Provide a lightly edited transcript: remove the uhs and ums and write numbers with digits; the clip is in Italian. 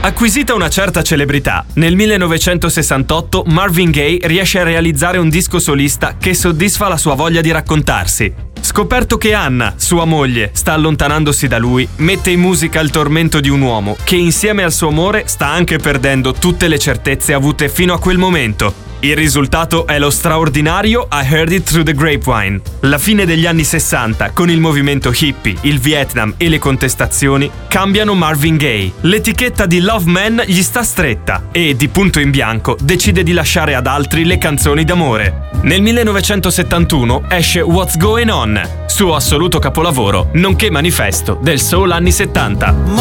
Acquisita una certa celebrità, nel 1968 Marvin Gaye riesce a realizzare un disco solista che soddisfa la sua voglia di raccontarsi. Scoperto che Anna, sua moglie, sta allontanandosi da lui, mette in musica il tormento di un uomo che insieme al suo amore sta anche perdendo tutte le certezze avute fino a quel momento. Il risultato è lo straordinario I Heard It Through the Grapevine. La fine degli anni 60, con il movimento hippie, il Vietnam e le contestazioni, cambiano Marvin Gaye. L'etichetta di Love Man gli sta stretta e, di punto in bianco, decide di lasciare ad altri le canzoni d'amore. Nel 1971 esce What's Going On, suo assoluto capolavoro, nonché manifesto del soul anni 70.